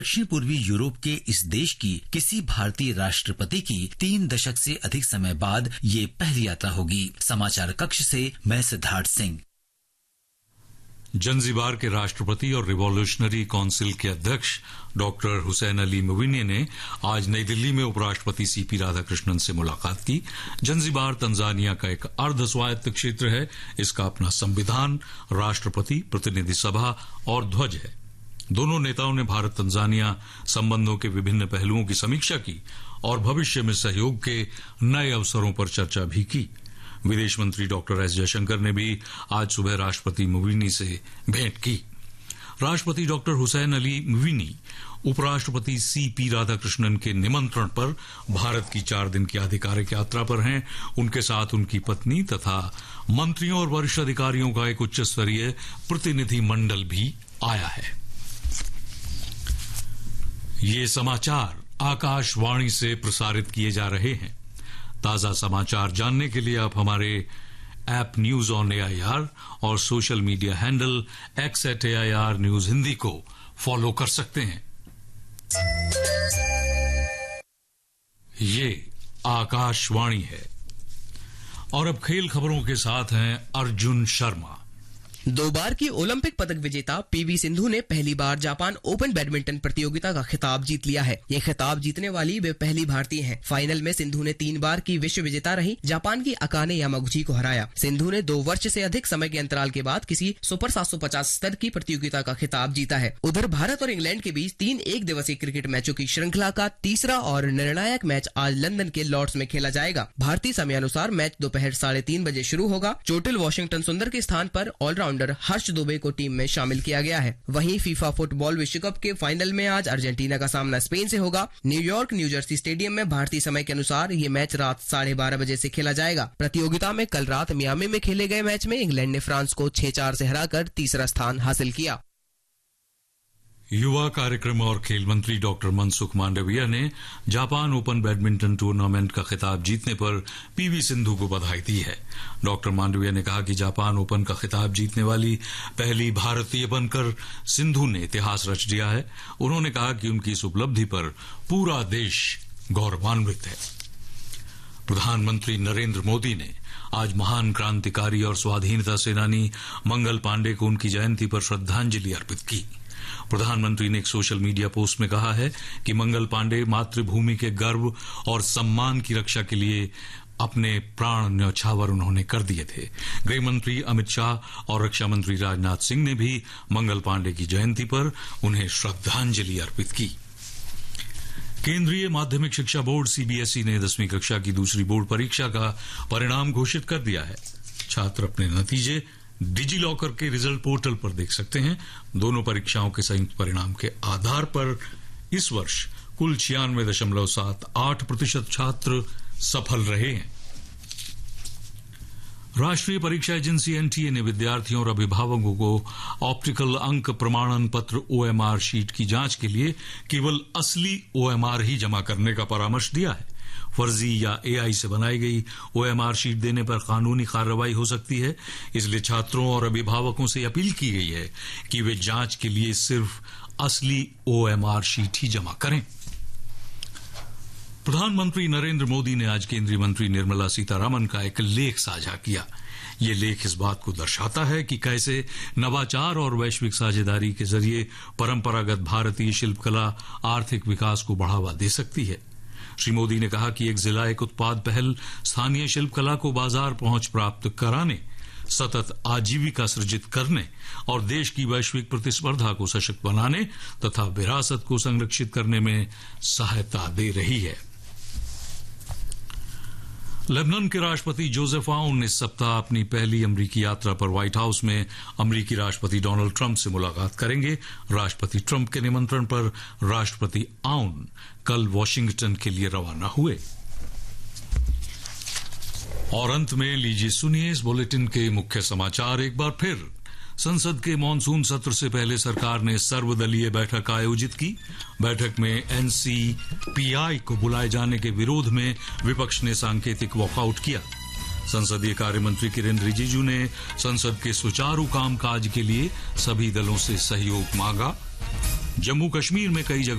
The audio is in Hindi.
दक्षिण पूर्वी यूरोप के इस देश की किसी भारतीय राष्ट्रपति की 3 दशक से अधिक समय बाद ये पहली यात्रा होगी। समाचार कक्ष से मैं सिद्धार्थ सिंह। जंजीबार के राष्ट्रपति और रिवॉल्यूशनरी काउंसिल के अध्यक्ष डॉक्टर हुसैन अली मुविनी ने आज नई दिल्ली में उपराष्ट्रपति सीपी राधाकृष्णन से मुलाकात की। जंजीबार तंजानिया का एक अर्ध स्वायत्त क्षेत्र है। इसका अपना संविधान, राष्ट्रपति, प्रतिनिधि सभा और ध्वज है। दोनों नेताओं ने भारत तंजानिया संबंधों के विभिन्न पहलुओं की समीक्षा की और भविष्य में सहयोग के नए अवसरों पर चर्चा भी की। विदेश मंत्री डॉक्टर एस जयशंकर ने भी आज सुबह राष्ट्रपति मुविनी से भेंट की। राष्ट्रपति डॉक्टर हुसैन अली मुविनी उपराष्ट्रपति सीपी राधाकृष्णन के निमंत्रण पर भारत की 4 दिन की आधिकारिक यात्रा पर हैं। उनके साथ उनकी पत्नी तथा मंत्रियों और वरिष्ठ अधिकारियों का एक उच्च स्तरीय प्रतिनिधि मंडल भी आया है। ये समाचार आकाशवाणी से प्रसारित किए जा रहे हैं। ताजा समाचार जानने के लिए आप हमारे ऐप न्यूज ऑन एआईआर और social media handle @AIR news Hindi को फॉलो कर सकते हैं। ये आकाशवाणी है और अब खेल खबरों के साथ हैं अर्जुन शर्मा। 2 बार की ओलंपिक पदक विजेता पीवी सिंधु ने पहली बार जापान ओपन बैडमिंटन प्रतियोगिता का खिताब जीत लिया है। ये खिताब जीतने वाली वे पहली भारतीय हैं। फाइनल में सिंधु ने 3 बार की विश्व विजेता रही जापान की अकाने यामागुची को हराया। सिंधु ने 2 वर्ष से अधिक समय के अंतराल के बाद किसी सुपर 750 स्तर की प्रतियोगिता का खिताब जीता है। उधर भारत और इंग्लैंड के बीच 3 एक दिवसीय क्रिकेट मैचों की श्रृंखला का तीसरा और निर्णायक मैच आज लंदन के लॉर्ड्स में खेला जाएगा। भारतीय समयानुसार मैच दोपहर 3:30 बजे शुरू होगा। चोटिल वॉशिंगटन सुंदर के स्थान पर ऑलराउंडर हर्ष दुबे को टीम में शामिल किया गया है। वहीं फीफा फुटबॉल विश्व कप के फाइनल में आज अर्जेंटीना का सामना स्पेन से होगा। न्यूयॉर्क न्यू जर्सी स्टेडियम में भारतीय समय के अनुसार ये मैच रात 12:30 बजे से खेला जाएगा। प्रतियोगिता में कल रात मियामी में खेले गए मैच में इंग्लैंड ने फ्रांस को 6-4 से हराकर तीसरा स्थान हासिल किया। युवा कार्यक्रम और खेल मंत्री डॉक्टर मनसुख मांडविया ने जापान ओपन बैडमिंटन टूर्नामेंट का खिताब जीतने पर पीवी सिंधु को बधाई दी है। डॉक्टर मांडविया ने कहा कि जापान ओपन का खिताब जीतने वाली पहली भारतीय बनकर सिंधु ने इतिहास रच दिया है। उन्होंने कहा कि उनकी इस उपलब्धि पर पूरा देश गौरवान्वित है। प्रधानमंत्री नरेंद्र मोदी ने आज महान क्रांतिकारी और स्वाधीनता सेनानी मंगल पांडे को उनकी जयंती पर श्रद्धांजलि अर्पित की। प्रधानमंत्री ने एक सोशल मीडिया पोस्ट में कहा है कि मंगल पांडे मातृभूमि के गर्व और सम्मान की रक्षा के लिए अपने प्राण न्यौछावर उन्होंने कर दिए थे। गृह मंत्री अमित शाह और रक्षा मंत्री राजनाथ सिंह ने भी मंगल पांडे की जयंती पर उन्हें श्रद्धांजलि अर्पित की। केंद्रीय माध्यमिक शिक्षा बोर्ड सीबीएसई ने 10वीं कक्षा की दूसरी बोर्ड परीक्षा का परिणाम घोषित कर दिया है। छात्र अपने नतीजे डिजी लॉकर के रिजल्ट पोर्टल पर देख सकते हैं। दोनों परीक्षाओं के संयुक्त परिणाम के आधार पर इस वर्ष कुल 96.78% छात्र सफल रहे हैं। राष्ट्रीय परीक्षा एजेंसी एनटीए ने विद्यार्थियों और अभिभावकों को ऑप्टिकल अंक प्रमाणन पत्र ओएमआर शीट की जांच के लिए केवल असली ओएमआर ही जमा करने का परामर्श दिया है। फर्जी या एआई से बनाई गई ओएमआर शीट देने पर कानूनी कार्रवाई हो सकती है। इसलिए छात्रों और अभिभावकों से अपील की गई है कि वे जांच के लिए सिर्फ असली ओएमआर शीट ही जमा करें। प्रधानमंत्री नरेंद्र मोदी ने आज केंद्रीय मंत्री निर्मला सीतारामन का एक लेख साझा किया। ये लेख इस बात को दर्शाता है कि कैसे नवाचार और वैश्विक साझेदारी के जरिए परंपरागत भारतीय शिल्पकला आर्थिक विकास को बढ़ावा दे सकती है। श्री मोदी ने कहा कि एक जिला एक उत्पाद पहल स्थानीय शिल्पकला को बाजार पहुंच प्राप्त कराने, सतत आजीविका सृजित करने और देश की वैश्विक प्रतिस्पर्धा को सशक्त बनाने तथा विरासत को संरक्षित करने में सहायता दे रही है। लेबनान के राष्ट्रपति जोसेफ आउन इस सप्ताह अपनी पहली अमरीकी यात्रा पर व्हाइट हाउस में अमरीकी राष्ट्रपति डोनाल्ड ट्रंप से मुलाकात करेंगे। राष्ट्रपति ट्रंप के निमंत्रण पर राष्ट्रपति आउन कल वॉशिंगटन के लिए रवाना हुए। और अंत में लीजिए सुनिए इस बुलेटिन के मुख्य समाचार एक बार फिर। संसद के मॉनसून सत्र से पहले सरकार ने सर्वदलीय बैठक आयोजित की। बैठक में एनसीपीआई को बुलाए जाने के विरोध में विपक्ष ने सांकेतिक वॉकआउट किया। संसदीय कार्य मंत्री किरेन रिजिजू ने संसद के सुचारू कामकाज के लिए सभी दलों से सहयोग मांगा। जम्मू कश्मीर में कई जगहों